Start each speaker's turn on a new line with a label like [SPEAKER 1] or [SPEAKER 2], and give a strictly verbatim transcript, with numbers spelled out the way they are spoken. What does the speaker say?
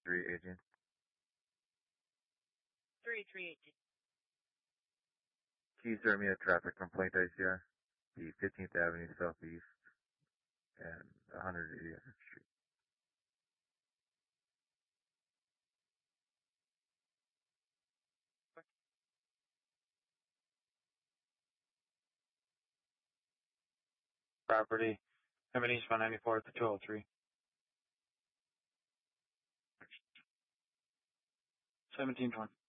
[SPEAKER 1] three agent.
[SPEAKER 2] three three agent.
[SPEAKER 1] Can you serve me a traffic complaint, I C R? The fifteenth Avenue Southeast and one hundred eightieth Street.
[SPEAKER 3] Property, Hammond East one ninety-fourth, two oh three. seventeen twenty.